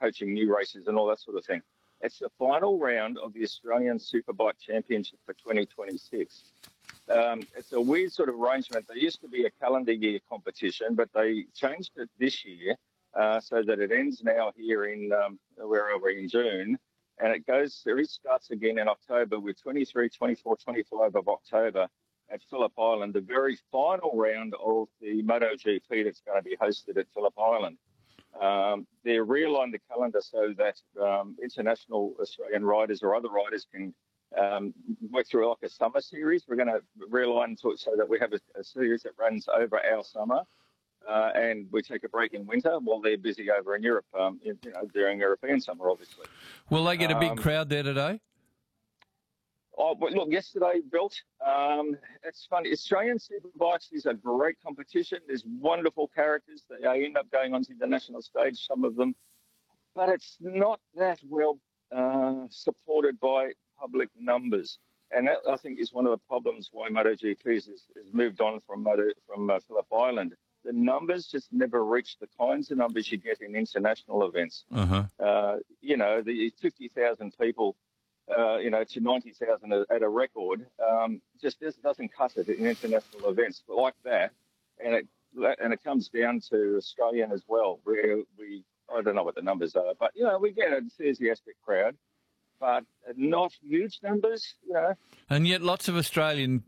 coaching new races and all that sort of thing. It's the final round of the Australian Superbike Championship for 2026. It's a weird sort of arrangement. There used to be a calendar year competition, but they changed it this year so that it ends now here in in June, and it starts again in October with 23, 24, 25 of October at Phillip Island, the very final round of the MotoGP that's going to be hosted at Phillip Island. They realigned the calendar so that international Australian riders or other riders can work through like a summer series. We're going to realign to it so that we have a series that runs over our summer, and we take a break in winter while they're busy over in Europe, during European summer, obviously. Will they get a big crowd there today? Oh, but look, yesterday built. It's funny. Australian Superbikes is a great competition. There's wonderful characters. They end up going onto the national stage, some of them, but it's not that well supported by public numbers, and that, I think, is one of the problems why MotoGP has moved on from Phillip Island. The numbers just never reach the kinds of numbers you get in international events. The 50,000 people. To 90,000 at a record, just doesn't cut it in international events like that, and it comes down to Australian as well, where I don't know what the numbers are, but we get an enthusiastic crowd, but not huge numbers, And yet, lots of Australian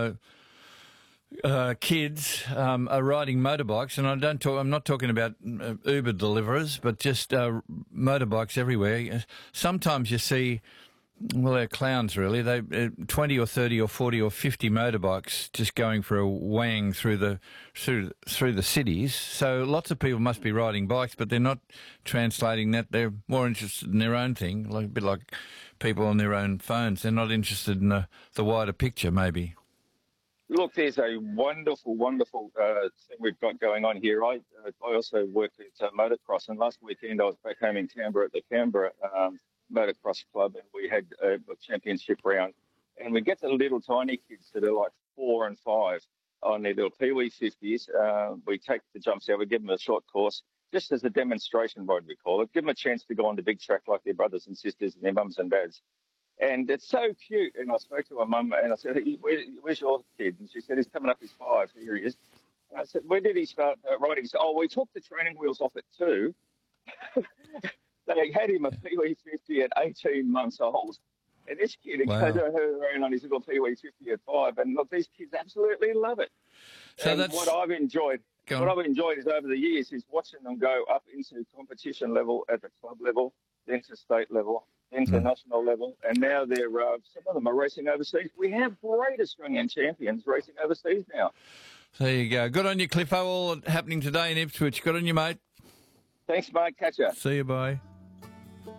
kids are riding motorbikes, and I'm not talking about Uber deliverers, but just motorbikes everywhere. Sometimes you see. Well, they're clowns, really. They 20 or 30 or 40 or 50 motorbikes just going for a wang through the cities. So lots of people must be riding bikes, but they're not translating that. They're more interested in their own thing, like a bit like people on their own phones. They're not interested in the wider picture, maybe. Look, there's a wonderful, wonderful thing we've got going on here. I also work at motocross, and last weekend I was back home in Canberra at the Canberra Motocross Club, and we had a championship round, and we get the little tiny kids that are like 4 and 5 on their little Pee-wee 50s. We take the jumps out, we give them a short course, just as a demonstration ride, we call it. Give them a chance to go on the big track like their brothers and sisters and their mums and dads. And it's so cute. And I spoke to my mum and I said, hey, where's your kid? And she said, he's coming up, he's 5. Here he is. And I said, where did he start riding? He said, we took the training wheels off at 2. They had him a Pee-wee 50 at 18 months old. And this kid had goes around on his little Pee-wee 50 at 5. And look, these kids absolutely love it. So and what I've enjoyed is over the years is watching them go up into competition level at the club level, then to state level, international level, and now they're some of them are racing overseas. We have great Australian champions racing overseas now. There you go. Good on you, Cliffo. All happening today in Ipswich. Good on you, mate. Thanks, mate. Catch ya. See you, bye.